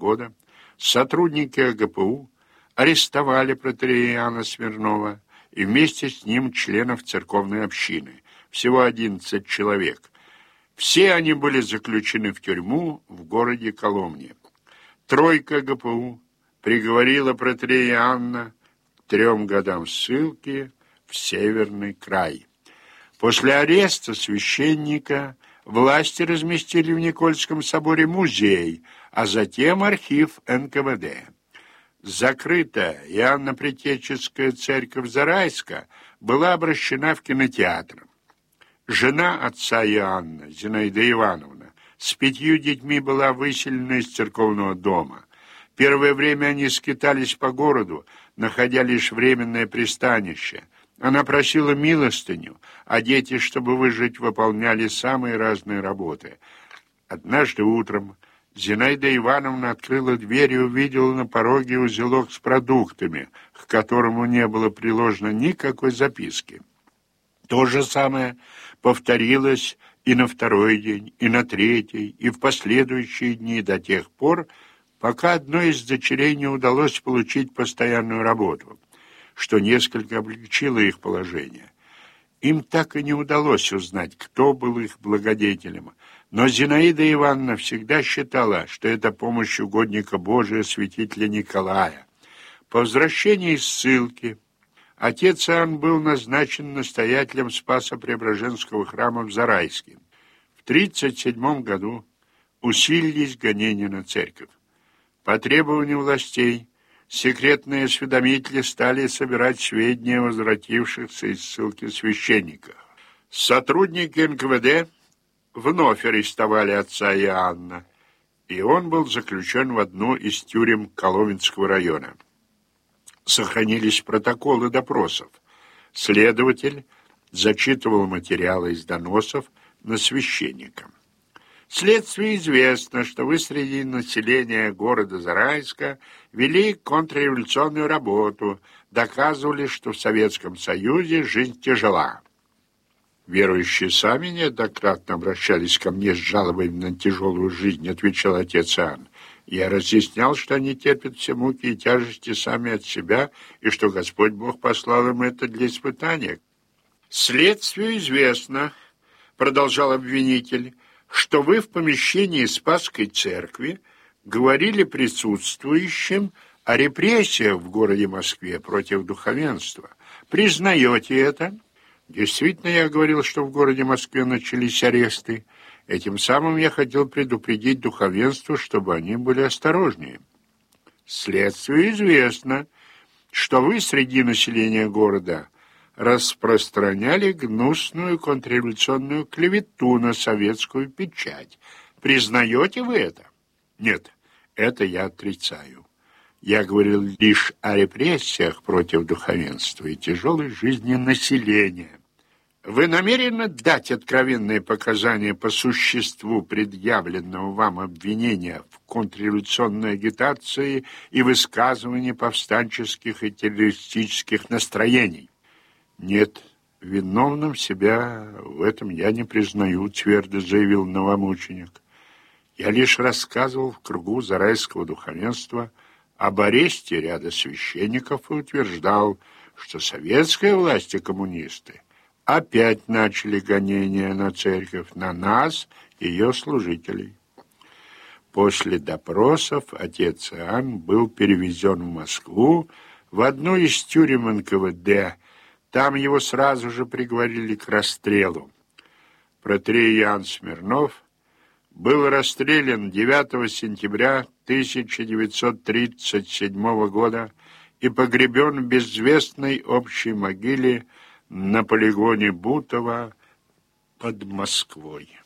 года сотрудники АГПУ арестовали протоиерея Иоанна Смирнова и вместе с ним членов церковной общины, всего 11 человек. Все они были заключены в тюрьму в городе Коломне. Тройка АГПУ приговорила протоиерея Иоанна к 3 годам ссылки в Северный край. После ареста священника власти разместили в Никольском соборе музей, а затем архив НКВД. Закрытая Иоанно-Предтеческая церковь Зарайска была обращена в кинотеатр. Жена отца Иоанна, Зинаида Ивановна, с 5 детьми была выселена из церковного дома. Первое время они скитались по городу, находя лишь временное пристанище. Она просила милостыню, а дети, чтобы выжить, выполняли самые разные работы. Однажды утром Зинаида Ивановна открыла дверь и увидела на пороге узелок с продуктами, к которому не было приложено никакой записки. То же самое повторилось и на 2-й день, и на 3-й, и в последующие дни до тех пор, пока одной из дочерей не удалось получить постоянную работу, что несколько облегчило их положение. Им так и не удалось узнать, кто был их благодетелем, но Зинаида Ивановна всегда считала, что это помощь угодника Божия святителя Николая. По возвращении из ссылки отец Иоанн был назначен настоятелем Спасо-Преображенского храма в Зарайске. В 1937 году усилились гонения на церковь. По требованию властей секретные осведомители стали собирать сведения о возвратившихся из ссылки священниках. Сотрудники НКВД вновь арестовали отца Иоанна, и он был заключен в одну из тюрем Коломенского района. Сохранились протоколы допросов. Следователь зачитывал материалы из доносов на священника. Следствию известно, что вы среди населения города Зарайска вели контрреволюционную работу, доказывали, что в Советском Союзе жизнь тяжела. Верующие сами неоднократно обращались ко мне с жалобами на тяжелую жизнь, отвечал отец Иоанн. Я разъяснял, что они терпят все муки и тяжести сами от себя, и что Господь Бог послал им это для испытания. Следствию известно, продолжал обвинитель, что вы в помещении Спасской церкви говорили присутствующим о репрессиях в городе Москве против духовенства. Признаете это? Действительно, я говорил, что в городе Москве начались аресты. Этим самым я хотел предупредить духовенство, чтобы они были осторожнее. Следствию известно, что вы среди населения города распространяли гнусную контрреволюционную клевету на советскую печать. Признаете вы это? Нет, это я отрицаю. Я говорил лишь о репрессиях против духовенства и тяжелой жизни населения. Вы намерены дать откровенные показания по существу предъявленного вам обвинения в контрреволюционной агитации и высказывании повстанческих и террористических настроений? Нет, виновным себя в этом я не признаю, твердо заявил новомученик. Я лишь рассказывал в кругу зарайского духовенства об аресте ряда священников и утверждал, что советская власть и коммунисты опять начали гонения на церковь, на нас, ее служителей. После допросов отец Иоанн был перевезен в Москву в одну из тюрем НКВД. Там его сразу же приговорили к расстрелу. Протоиерей Иоанн Смирнов был расстрелян 9 сентября 1937 года и погребен в безвестной общей могиле на полигоне Бутово под Москвой.